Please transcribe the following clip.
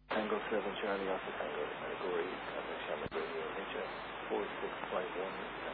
Tango 7 Charlie Alpha Tango, category, contact Charlotte Radio, HF 46 Flight 1.